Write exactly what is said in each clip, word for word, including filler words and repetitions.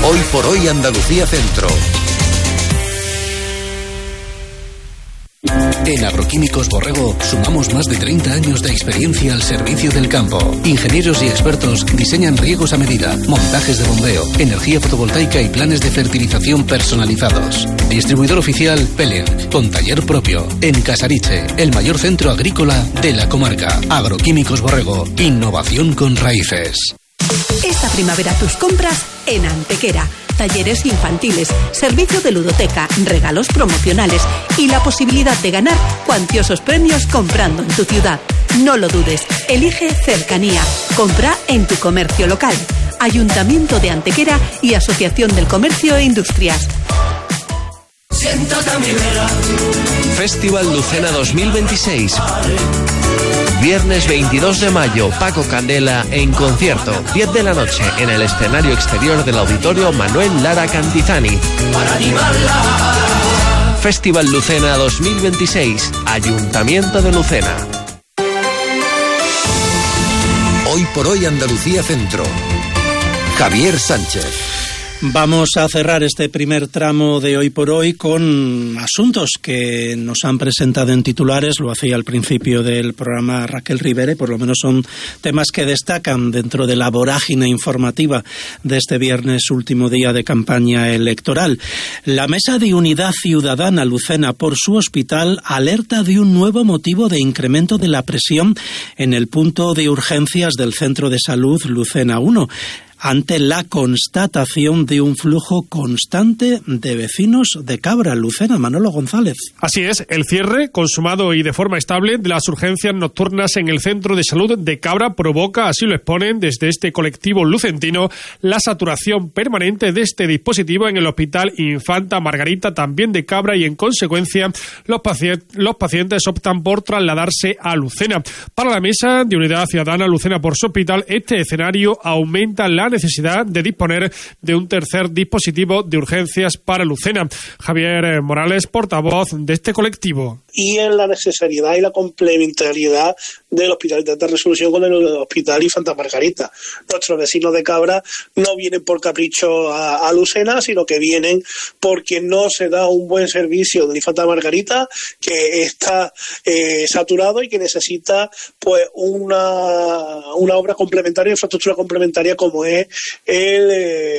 Hoy por hoy Andalucía Centro. En Agroquímicos Borrego sumamos más de treinta años de experiencia al servicio del campo. Ingenieros y expertos diseñan riegos a medida, montajes de bombeo, energía fotovoltaica y planes de fertilización personalizados. Distribuidor oficial Pelec, con taller propio, en Casariche, el mayor centro agrícola de la comarca. Agroquímicos Borrego, innovación con raíces. Esta primavera tus compras en Antequera. Talleres infantiles, servicio de ludoteca, regalos promocionales y la posibilidad de ganar cuantiosos premios comprando en tu ciudad. No lo dudes, elige cercanía. Compra en tu comercio local. Ayuntamiento de Antequera y Asociación del Comercio e Industrias. Festival Lucena dos mil veintiséis. Viernes veintidós de mayo, Paco Candela en concierto, diez de la noche, en el escenario exterior del Auditorio Manuel Lara Cantizani. Festival Lucena dos mil veintiséis, Ayuntamiento de Lucena. Hoy por hoy Andalucía Centro. Javier Sánchez. Vamos a cerrar este primer tramo de Hoy por Hoy con asuntos que nos han presentado en titulares. Lo hacía al principio del programa Raquel Rivera, y por lo menos son temas que destacan dentro de la vorágine informativa de este viernes, último día de campaña electoral. La Mesa de Unidad Ciudadana Lucena, por su hospital, alerta de un nuevo motivo de incremento de la presión en el punto de urgencias del Centro de Salud Lucena uno. Ante la constatación de un flujo constante de vecinos de Cabra, Lucena. Manolo González. Así es, el cierre, consumado y de forma estable, de las urgencias nocturnas en el Centro de Salud de Cabra provoca, así lo exponen desde este colectivo lucentino, la saturación permanente de este dispositivo en el Hospital Infanta Margarita, también de Cabra, y en consecuencia los, paci- los pacientes optan por trasladarse a Lucena. Para la Mesa de Unidad Ciudadana Lucena, por su hospital, este escenario aumenta la necesidad de disponer de un tercer dispositivo de urgencias para Lucena. Javier Morales, portavoz de este colectivo. Y en la necesidad y la complementariedad del Hospital de Alta Resolución con el Hospital Infanta Margarita. Nuestros vecinos de Cabra no vienen por capricho a, a Lucena, sino que vienen porque no se da un buen servicio del Infanta Margarita, que está eh, saturado y que necesita pues una, una obra complementaria, infraestructura complementaria como es el,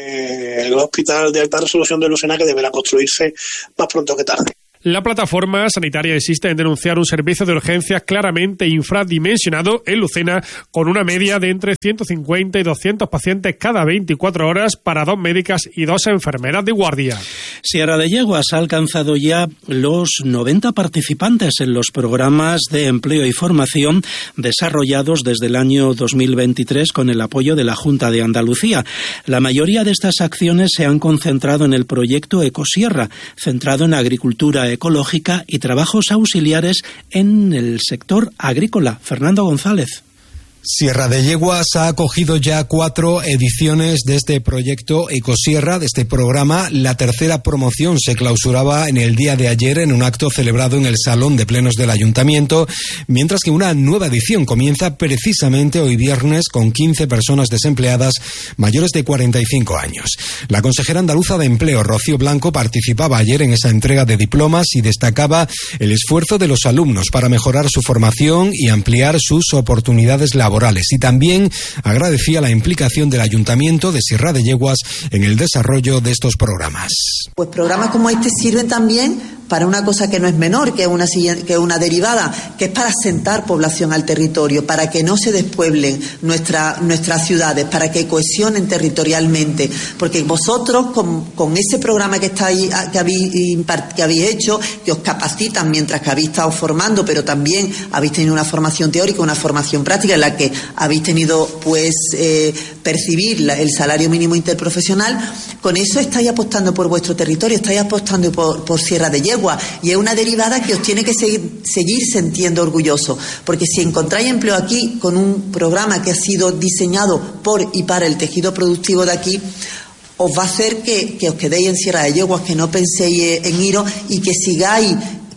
eh, el Hospital de Alta Resolución de Lucena, que deberá construirse más pronto que tarde. La plataforma sanitaria insiste en denunciar un servicio de urgencias claramente infradimensionado en Lucena, con una media de entre ciento cincuenta y doscientos pacientes cada veinticuatro horas para dos médicas y dos enfermeras de guardia. Sierra de Yeguas ha alcanzado ya los noventa participantes en los programas de empleo y formación desarrollados desde el año dos mil veintitrés con el apoyo de la Junta de Andalucía. La mayoría de estas acciones se han concentrado en el proyecto Ecosierra, centrado en agricultura ecológica y trabajos auxiliares en el sector agrícola. Fernando González. Sierra de Yeguas ha acogido ya cuatro ediciones de este proyecto Ecosierra, de este programa. La tercera promoción se clausuraba en el día de ayer en un acto celebrado en el Salón de Plenos del Ayuntamiento, mientras que una nueva edición comienza precisamente hoy viernes con quince personas desempleadas mayores de cuarenta y cinco años. La consejera andaluza de Empleo, Rocío Blanco, participaba ayer en esa entrega de diplomas y destacaba el esfuerzo de los alumnos para mejorar su formación y ampliar sus oportunidades laborales. Y también agradecía la implicación del Ayuntamiento de Sierra de Yeguas en el desarrollo de estos programas. Pues programas como este sirven también para una cosa que no es menor, que es una, que es una derivada, que es para asentar población al territorio, para que no se despueblen nuestra, nuestras ciudades, para que cohesionen territorialmente, porque vosotros con, con ese programa que, estáis, que, habéis, que habéis hecho, que os capacitan mientras que habéis estado formando, pero también habéis tenido una formación teórica, una formación práctica en la que habéis tenido pues eh, percibir la, el salario mínimo interprofesional, con eso estáis apostando por vuestro territorio, estáis apostando por, por Sierra de Yeguas. Y es una derivada que os tiene que seguir, seguir sintiendo orgulloso, porque si encontráis empleo aquí con un programa que ha sido diseñado por y para el tejido productivo de aquí, os va a hacer que, que os quedéis en Sierra de Yeguas, que no penséis en iros y que sigáis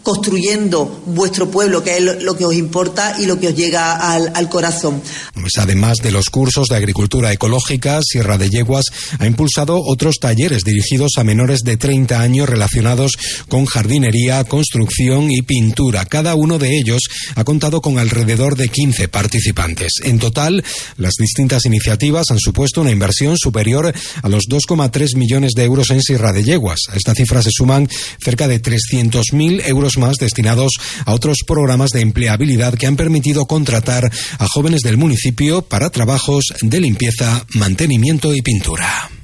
construyendo vuestro pueblo, que es lo que os importa y lo que os llega al, al corazón. Pues además de los cursos de agricultura ecológica, Sierra de Yeguas ha impulsado otros talleres dirigidos a menores de treinta años relacionados con jardinería, construcción y pintura. Cada uno de ellos ha contado con alrededor de quince participantes. En total, las distintas iniciativas han supuesto una inversión superior a los dos coma tres millones de euros en Sierra de Yeguas. A esta cifra se suman cerca de trescientos mil euros más destinados a otros programas de empleabilidad que han permitido contratar a jóvenes del municipio para trabajos de limpieza, mantenimiento y pintura.